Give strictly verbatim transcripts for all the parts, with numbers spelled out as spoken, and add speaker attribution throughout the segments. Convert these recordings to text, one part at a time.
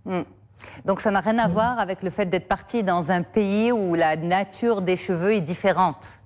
Speaker 1: Mm. Donc ça n'a rien à mm. voir avec le fait d'être partie dans un pays où la nature des cheveux est différente.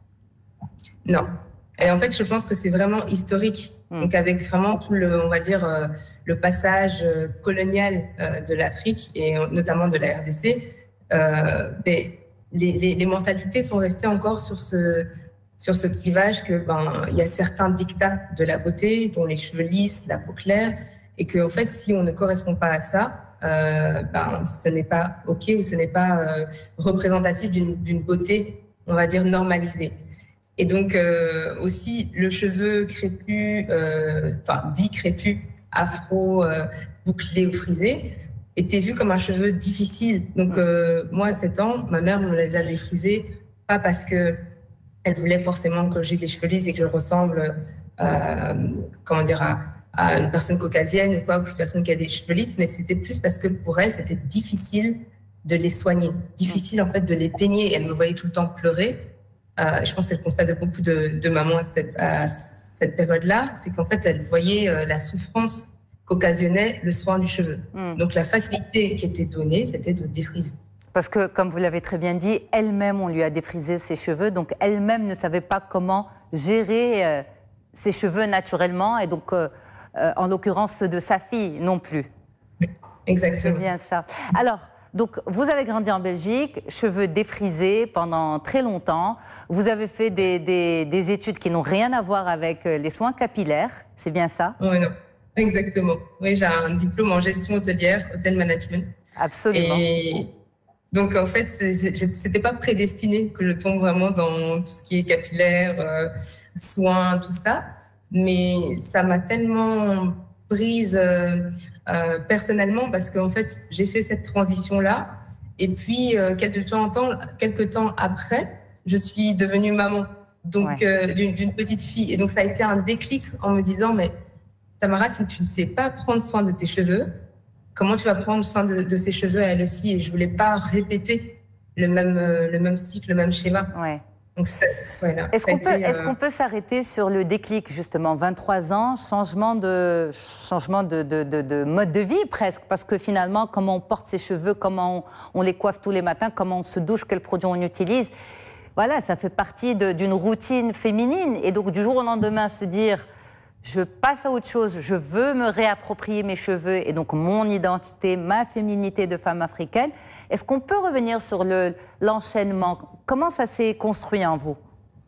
Speaker 2: Non. Et en fait, je pense que c'est vraiment historique. Mm. Donc avec vraiment tout le, on va dire, euh, le passage euh, colonial euh, de l'Afrique et euh, notamment de la R D C, euh, mais les, les, les mentalités sont restées encore sur ce, sur ce clivage que ben il y a certains dictats de la beauté, dont les cheveux lisses, la peau claire, et que en fait, si on ne correspond pas à ça, euh, ben ce n'est pas ok ou ce n'est pas euh, représentatif d'une, d'une beauté, on va dire normalisée. Et donc euh, aussi le cheveu crépus, euh, enfin dit crépus, afro, euh, bouclé ou frisé, était vu comme un cheveu difficile. Donc euh, moi, à sept ans, ma mère me les a défrisés, pas parce que elle voulait forcément que j'ai les cheveux lisses et que je ressemble, euh, comment dire, à, à une personne caucasienne ou quoi, ou une personne qui a des cheveux lisses, mais c'était plus parce que pour elle, c'était difficile de les soigner, difficile en fait de les peigner. Elle me voyait tout le temps pleurer. Euh, je pense que c'est le constat de beaucoup de, de mamans à cette, à cette période-là, c'est qu'en fait, elles voyaient euh, la souffrance qu'occasionnait le soin du cheveu. Mm. Donc, la facilité qui était donnée, c'était de défriser.
Speaker 1: Parce que, comme vous l'avez très bien dit, elle-même, on lui a défrisé ses cheveux, donc elle-même ne savait pas comment gérer euh, ses cheveux naturellement, et donc, euh, euh, en l'occurrence, ceux de sa fille non plus.
Speaker 2: Oui, exactement.
Speaker 1: C'est bien ça. Alors, donc, vous avez grandi en Belgique, cheveux défrisés pendant très longtemps. Vous avez fait des, des, des études qui n'ont rien à voir avec les soins capillaires, c'est bien ça?
Speaker 2: Oui, non, exactement. Oui, j'ai un diplôme en gestion hôtelière, hotel management.
Speaker 1: Absolument.
Speaker 2: Et donc, en fait, c'était pas prédestiné que je tombe vraiment dans tout ce qui est capillaire, euh, soins, tout ça. Mais ça m'a tellement prise euh, euh, personnellement parce qu'en fait, j'ai fait cette transition-là. Et puis, euh, quelques, temps, quelques temps après, je suis devenue maman donc ouais. euh, d'une, d'une petite fille. Et donc, ça a été un déclic en me disant, mais Tamara, si tu ne sais pas prendre soin de tes cheveux, comment tu vas prendre soin de, de ses cheveux à elle aussi? Et je ne voulais pas répéter le même, euh, le même cycle, le même schéma.
Speaker 1: Ouais.
Speaker 2: Donc, ça, voilà,
Speaker 1: est-ce, qu'on peut,
Speaker 2: été, euh...
Speaker 1: est-ce qu'on peut s'arrêter sur le déclic, justement, vingt-trois ans, changement, de, changement de, de, de, de mode de vie presque, parce que finalement, comment on porte ses cheveux, comment on, on les coiffe tous les matins, comment on se douche, quels produits on utilise, voilà, ça fait partie de, d'une routine féminine. Et donc, du jour au lendemain, se dire... je passe à autre chose, je veux me réapproprier mes cheveux et donc mon identité, ma féminité de femme africaine. Est-ce qu'on peut revenir sur le, l'enchaînement? Comment ça s'est construit en vous?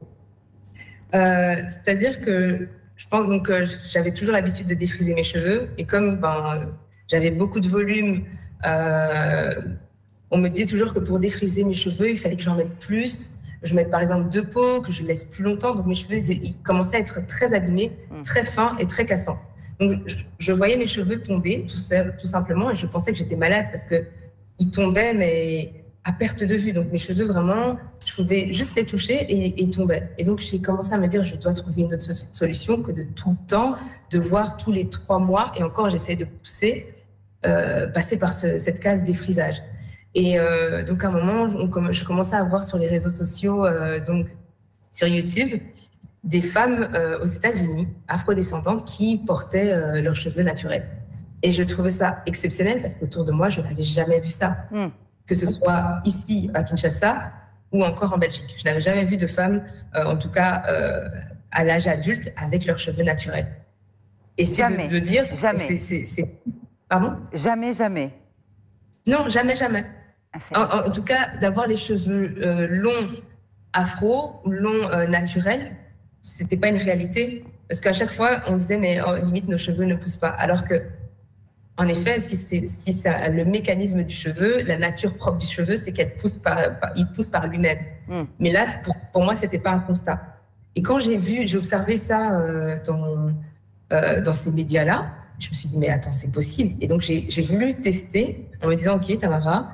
Speaker 2: euh, C'est-à-dire que je pense donc euh, j'avais toujours l'habitude de défriser mes cheveux et comme ben, j'avais beaucoup de volume, euh, on me disait toujours que pour défriser mes cheveux, il fallait que j'en mette plus. Je mette par exemple deux pots, que je laisse plus longtemps. Donc mes cheveux, ils commençaient à être très abîmés, mmh. très fins et très cassants. Donc je, je voyais mes cheveux tomber tout seul, tout simplement, et je pensais que j'étais malade parce que ils tombaient, mais à perte de vue. Donc mes cheveux, vraiment, je pouvais juste les toucher et, et ils tombaient. Et donc j'ai commencé à me dire, je dois trouver une autre solution que de tout le temps, de voir tous les trois mois, et encore j'essayais de pousser, euh, passer par ce, cette case défrisage. Et euh, donc, à un moment, on, je commençais à voir sur les réseaux sociaux, euh, donc sur YouTube, des femmes euh, aux États-Unis, afrodescendantes, qui portaient euh, leurs cheveux naturels. Et je trouvais ça exceptionnel parce qu'autour de moi, je n'avais jamais vu ça. Mm. Que ce soit ici, à Kinshasa, ou encore en Belgique. Je n'avais jamais vu de femmes, euh, en tout cas euh, à l'âge adulte, avec leurs cheveux naturels. Et c'était
Speaker 1: jamais.
Speaker 2: de, de dire...
Speaker 1: Jamais.
Speaker 2: C'est, c'est, c'est... Pardon ?
Speaker 1: Jamais, jamais.
Speaker 2: Non, jamais, jamais. En, en tout cas, d'avoir les cheveux euh, longs afro ou longs euh, naturels, c'était pas une réalité. Parce qu'à chaque fois, on disait, mais oh, limite, nos cheveux ne poussent pas. Alors que, en effet, si c'est si ça, le mécanisme du cheveu, la nature propre du cheveu, c'est qu'elle pousse par, par, il pousse par lui-même. Mm. Mais là, pour, pour moi, c'était pas un constat. Et quand j'ai vu, j'ai observé ça euh, dans, euh, dans ces médias-là, je me suis dit, mais attends, c'est possible. Et donc, j'ai, j'ai voulu tester en me disant, OK, Tamara,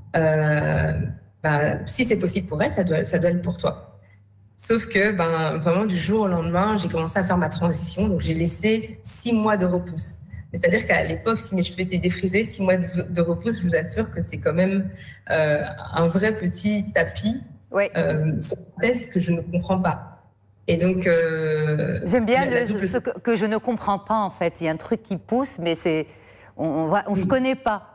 Speaker 2: Euh, ben, si c'est possible pour elle, ça doit, ça doit être pour toi. Sauf que ben, vraiment du jour au lendemain, j'ai commencé à faire ma transition, donc j'ai laissé six mois de repousse. C'est-à-dire qu'à l'époque, si mes cheveux étaient défrisés, six mois de, de repousse, je vous assure que c'est quand même euh, un vrai petit tapis
Speaker 1: oui.
Speaker 2: euh, sur la tête que je ne comprends pas. Et donc, euh,
Speaker 1: j'aime bien le, double... ce que, que je ne comprends pas en fait. Il y a un truc qui pousse, mais c'est on, on, va, on oui. se connaît pas.